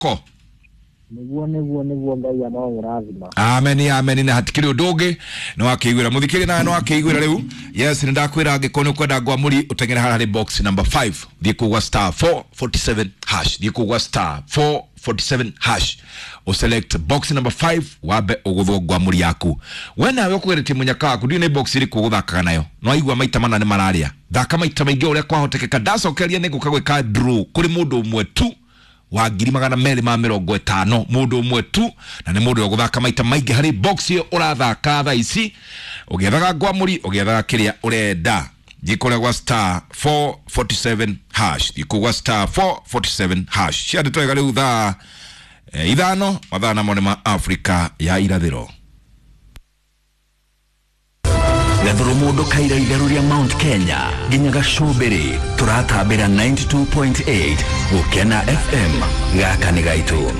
ko niguo ngai amurathima. Amen na hatikiri undugi no akigwira muthikiri na no akigwira riu. Yes, ndakwira ngikoni kwenda gwamuri utengera harari box number 5 thikugwa star 447 hash thikugwa star 447 hash o select box number 5 wabe uguthwo gwamuri yaku wena we kugerete munyaka waku ndi ne box iri kuguthakaga nayo no aigwa maita mana ne mararia thaka maita maingi uria kwahotekeka ndacokeria ne gukagwika draw kuri mundu umwe tu wa 250 mundu umwe tu na ne mundu uguthaka maita maingi hari box iyo urathaka tha ici ugethaga gwamuri ugethaga kiria urenda Jikole kwa star 447 hash Jikole star 447 hash Shia dito ya utha idhano wadhana monema Afrika ya irathiro Gathuru mundu kaira itheru ya Mount Kenya ginyaga showbere turatabira 92.8 Gukena FM gaka ni gaitu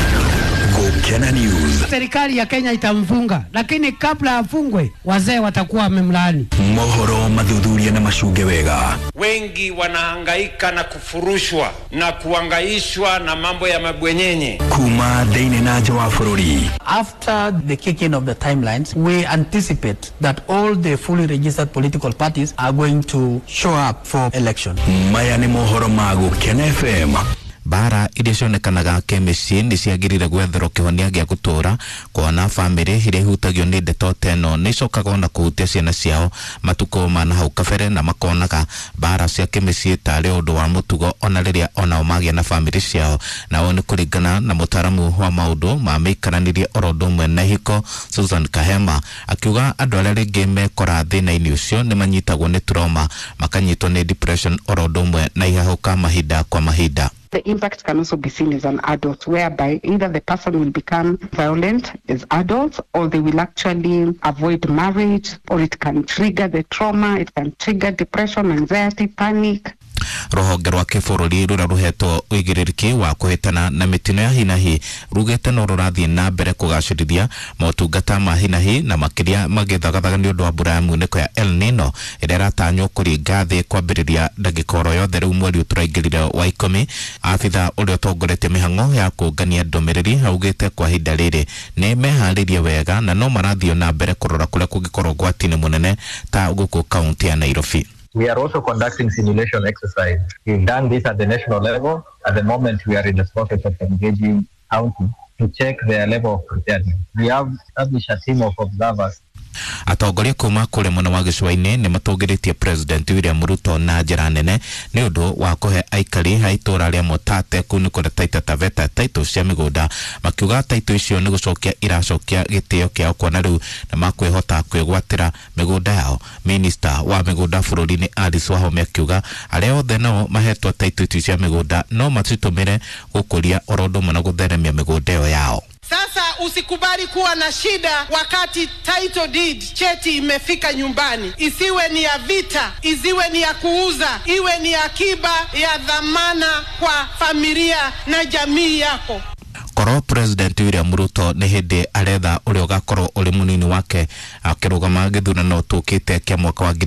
Gukena News. Serikali ya Kenya itamfunga, lakini kabla afungwe wazee watakuwa wamemlaani. Mohoro madhudhuria na mashuge wega. Wengi wanahangaika na kufurushwa na kuangaishwa na mambo ya mabwenyenye. Kuma deine na jawafururi. After the kicking of the timelines, we anticipate that all the fully registered political parties are going to show up for election. Maya ni mohoro magu Gukena FM. Bara irisonekanaga kemisi niciagirire gwethero kihonia gia gutura kuona family ire hutagio ni ndeto teno nicokaga na kuhutia ciana ciao matuko mana hau kabere na makonaga bara cia kemisi tari undu wa mutugo ona riria ona magia na family ciao na oni kuringana na mutaramu wa maundu ma meikaranirie orodo mwe na hiko Susan Kahema akiuga andu aria ringi mekora thina-ini ucio ni manyitagwo ni trauma makanyitwo ni depression orodo mwe na ihahuka mahinda kwa mahinda. The impact can also be seen as an adult, whereby either the person will become violent as adults, or they will actually avoid marriage, or it can trigger the trauma, it can trigger depression, anxiety, panic. Ruhonge rwa kibururi rura ruhetwo uigiririki wa kuhitana na mitino ya hinahi rugete no rurathie na mbere kugacirithia motungata ma hinahi na makiria magithagathaga ni undu wa mbura ya muniko ya El Nino ira ratanywo kuringa thi kwambiriria ndagikoro yothe riu mweri uturaingirire wa 10. Afitha uria utongorete mihango ya kungania ndomereri augite kwa hinda riri ni meharirie wega na no marathio na mbere kurora kuria kungikorwo gwatini munene ta guku kaunti ya Nairobi. We are also conducting simulation exercise. We've done this at the national level. At the moment, we are in the process of engaging county to check their level of preparedness. We have established a team of observers. Atongoria kuma kule mwena wa gicua-ini ni matongiritie President William Ruto na njira nene ni undu wa kuhe aikari haitura ria Mutate kuni kule Taita Taveta taito cia migunda makiuga taito icio ni gucokia iracokia gitio kiao kuona riu na makwihota kwigwatira migunda yao. Minister wa migunda bururi-ini Alice Wahome akiuga aria othe nao mahetwo taito icio cia migunda no macitumire gukuria orodo mwana gutheremia migunda yao. Sasa usikubali kuwa na shida wakati title deed cheti imefika nyumbani. Isiwe ni ya vita, isiwe ni ya kuuza, iwe ni akiba ya dhamana kwa familia na jamii yako. Koro President William Ruto ni hindi aretha uri ugakorwo uri munini wake akirugama githurano tukite kia mwaka wa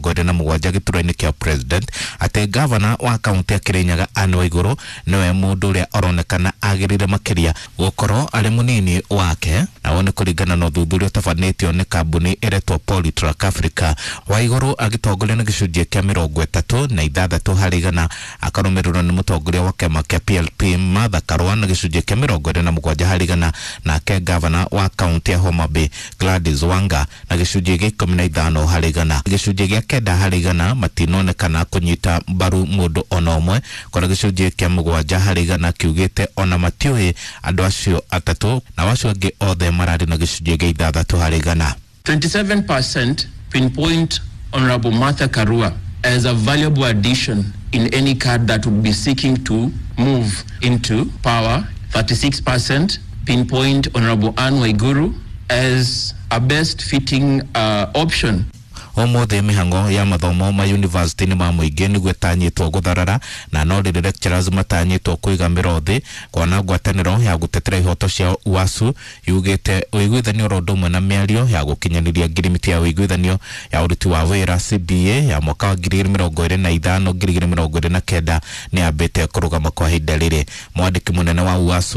2027 gituro-ini kia president ate governor wa kaunti ya Kirinyaga Anne Waiguru niwe mundu uria aronekana agirire makiria gukorwo ari munini wake na wone kuringana na thuthuria tafanitio ni kambuni iretwo Polytrack Africa. Waiguru agitongoria na gicunjia kia 36 hari igana akarumirwo ni mutongoria wa kiama kia PLP Martha Karua na gicunjia kia 27 hari igana na ke governor wa kaunti ya Homa Bay Gladys Wanga na gicunjia gia 15 hari igana. Gicunjia gia 9 hari igana matinonekana kunyita mbaru mundu ona umwe kora gicunjia kia 7 hari igana kiugite ona matiuhi andu acio atatu na wacio angi othe marari na gicunjia gia 6 hari igana. 27% pinpoint Honorable Martha Karua as a valuable addition in any card that would be seeking to move into power. 36% pinpoint Honorable Anne Waiguru as a best fitting option. Omothe mihango ya mathomo ma university ni ma muingi ni gwetanyitwo gutharara na no ri lecturers matanyitwo kuigamira thi kwana ngwataniro ya gutetera ihoto cia UASU yugite uiguithanio rodumwe na miario ya gukinyaniria ngirimiti ya uiguithanio ya uruti wa wira CBA ya mwaka wa 2025 2029 ni ambite kurugama kwa hinda riri. Mwandiki munene wa UASU